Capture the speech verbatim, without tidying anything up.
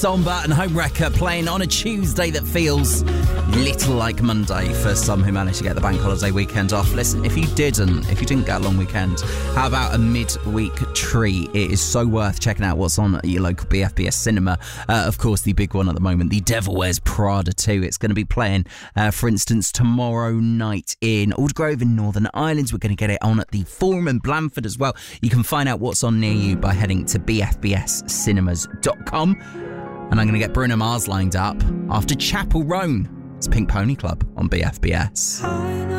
Domba and Homewrecker playing on a Tuesday that feels little like Monday for some who managed to get the bank holiday weekend off. Listen, if you didn't, if you didn't get a long weekend, how about a midweek treat? It is so worth checking out what's on at your local B F B S cinema. Uh, of course, the big one at the moment, The Devil Wears Prada two. It's going to be playing, uh, for instance, tomorrow night in Aldergrove in Northern Ireland. We're going to get it on at the Forum in Blandford as well. You can find out what's on near you by heading to b f b s cinemas dot com. And I'm going to get Bruno Mars lined up after Chapel Roan. It's Pink Pony Club on B F B S.